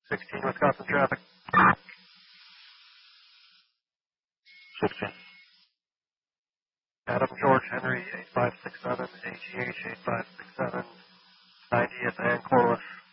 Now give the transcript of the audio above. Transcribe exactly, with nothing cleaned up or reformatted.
sixteen Wisconsin traffic. sixteen. Adam George Henry eight five six seven, A G H eight five six seven, ninetieth and Corliss.